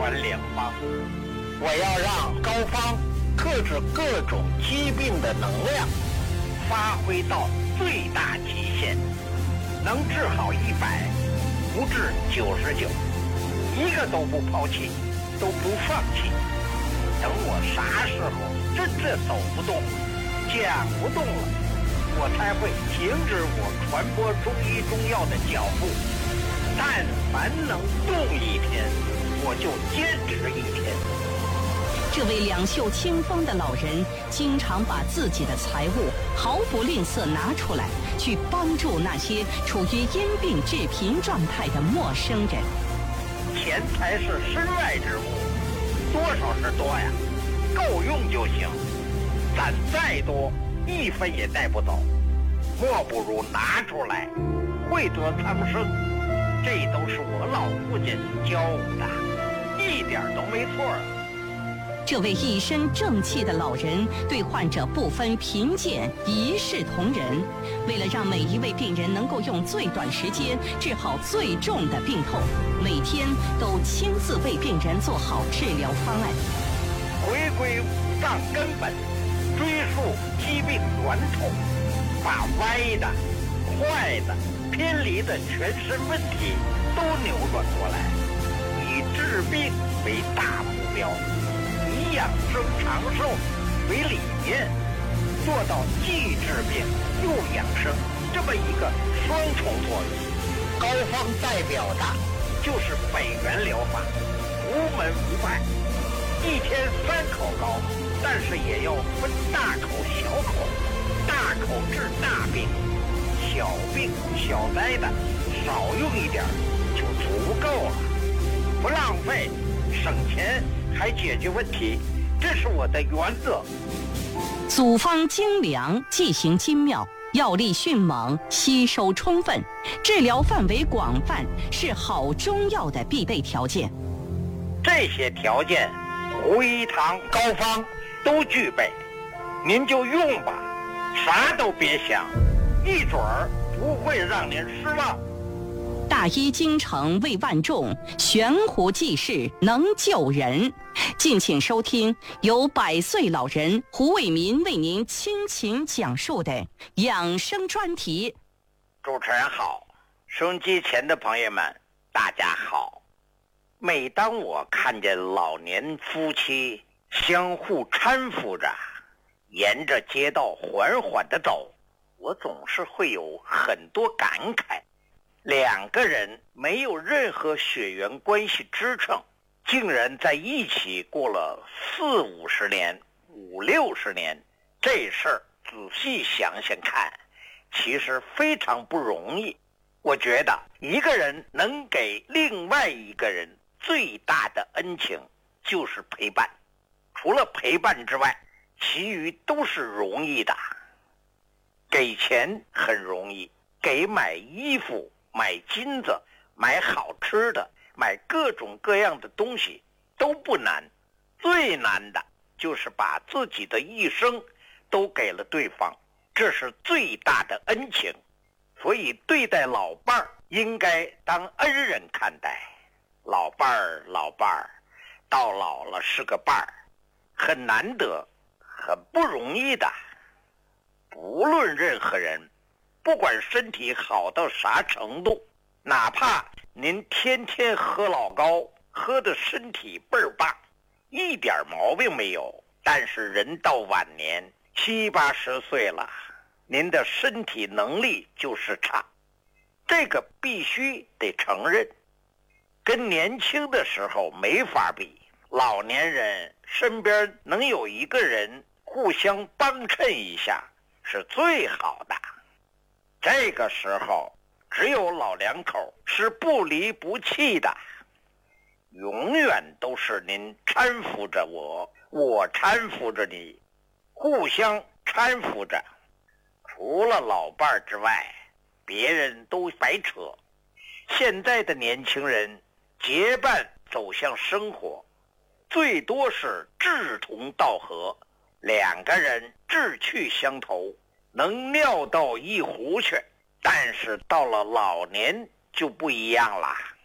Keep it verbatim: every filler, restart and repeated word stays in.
传良方。我要让膏方克制各种疾病的能量发挥到最大极限，能治好一百，不治九十九，一个都不抛弃，都不放弃。等我啥时候真正走不动了，讲不动了，我才会停止我传播中医中药的脚步。但凡能动一天，我就坚持一天。 这位两袖清风的老人，经常把自己的财物毫不吝啬拿出来，去帮助那些处于因病致贫状态的陌生人。 钱财是身外之物，多少是多呀，够用就行。攒再多，一分也带不走，莫不如拿出来，惠泽苍生。这都是我老父亲教我的，一点都没错。 这位一身正气的老人对患者不分贫贱，一视同仁。为了让每一位病人能够用最短时间治好最重的病痛，每天都亲自为病人做好治疗方案。 回归五脏根本，追溯疾病源头，把歪的、坏的、偏离的全身问题都扭转过来，以治病为大目标，以养生长寿为理念，做到既治病又养生这么一个双重作用。膏方代表的就是北元疗法，无门无派，一天三口膏，但是也要分大口小口，大口治大病，小病小灾的少用一点就足够了，不浪费，省钱还解决问题，这是我的原则。 组方精良，剂型精妙，药力迅猛，吸收充分，治疗范围广泛，是好中药的必备条件。 这些条件胡一堂膏方都具备，您就用吧，啥都别想，一准儿不会让您失望。 大医精诚为万众，悬壶济世能救人。敬请收听由百岁老人胡伟民为您倾情讲述的养生专题。 主持人好，收音机前的朋友们大家好。每当我看见老年夫妻相互搀扶着沿着街道缓缓地走，我总是会有很多感慨。两个人没有任何血缘关系支撑，竟然在一起过了四五十年、五六十年，这事儿仔细想想看，其实非常不容易。我觉得一个人能给另外一个人最大的恩情就是陪伴，除了陪伴之外，其余都是容易的。给钱很容易，给买衣服、买金子、买好吃的、买各种各样的东西都不难，最难的就是把自己的一生都给了对方，这是最大的恩情。所以对待老伴儿应该当恩人看待，老伴儿老伴儿到老了是个伴儿，很难得，很不容易的。不论任何人，不管身体好到啥程度，哪怕您天天喝老高，喝的身体倍儿棒，一点毛病没有，但是人到晚年七八十岁了，您的身体能力就是差，这个必须得承认。跟年轻的时候没法比，老年人身边能有一个人互相帮衬一下是最好的。这个时候只有老两口是不离不弃的，永远都是您搀扶着我，我搀扶着你，互相搀扶着。除了老伴儿之外，别人都白扯。现在的年轻人结伴走向生活，最多是志同道合，两个人志趣相投，能尿到一壶去。但是到了老年就不一样了，